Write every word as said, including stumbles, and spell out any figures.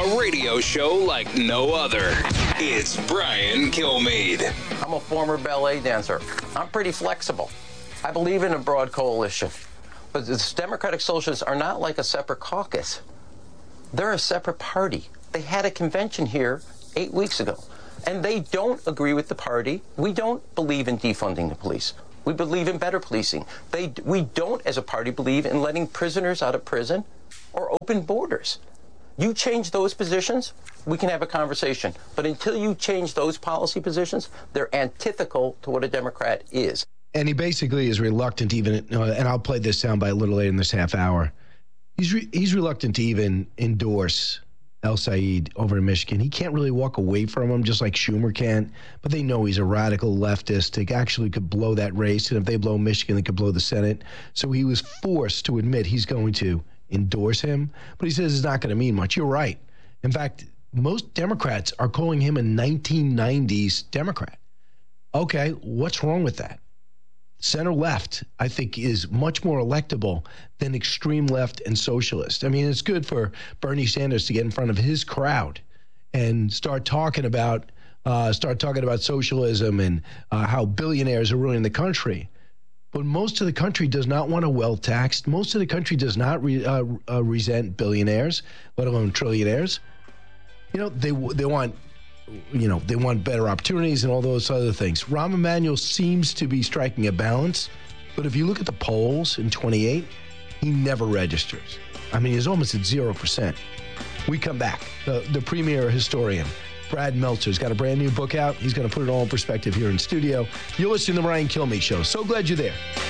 A radio show like no other. It's Brian Kilmeade. I'm a former ballet dancer. I'm pretty flexible. I believe in a broad coalition. But the Democratic Socialists are not like a separate caucus. They're a separate party. They had a convention here eight weeks ago. And they don't agree with the party. We don't believe in defunding the police. We believe in better policing. They, we don't, as a party, believe in letting prisoners out of prison or open borders. You change those positions, we can have a conversation. But until you change those policy positions, they're antithetical to what a Democrat is. And he basically is reluctant even, and I'll play this soundbite a little later in this half hour. He's re, he's reluctant to even endorse El Said over in Michigan. He can't really walk away from him, just like Schumer can. But they know he's a radical leftist. They actually could blow that race. And if they blow Michigan, they could blow the Senate. So he was forced to admit he's going to endorse him. But he says it's not going to mean much. You're right. In fact, most Democrats are calling him a nineteen nineties Democrat. Okay, what's wrong with that? Center left, I think, is much more electable than extreme left and socialist. I mean, it's good for Bernie Sanders to get in front of his crowd and start talking about uh, start talking about socialism and uh, how billionaires are ruining the country. But most of the country does not want a wealth tax. Most of the country does not re, uh, uh, resent billionaires, let alone trillionaires. You know, they they want. You know, they want better opportunities and all those other things. Rahm Emanuel seems to be striking a balance, but if you look at the polls in twenty-eight, he never registers. I mean, he's almost at zero percent. We come back. The, the premier historian, Brad Meltzer's got a brand new book out. He's going to put it all in perspective here in studio. You're listening to the Brian Kilmeade Show. So glad you're there.